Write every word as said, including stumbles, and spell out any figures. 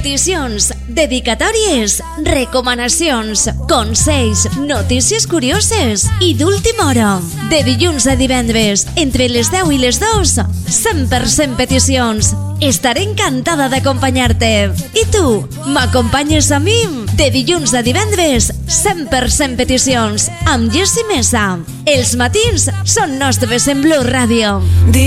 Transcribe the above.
peticions, dedicatòries, recomanacions, consells, notícies curioses i d'última hora. De dilluns a divendres, entre les deu i les dos, cent per cent peticions. Estaré encantada d'acompanyar-te. I tu, m'acompanyes a mi? De dilluns a divendres, cent per cent peticions, amb Jessie Mesa. Els matins són nostres en Blu Radio.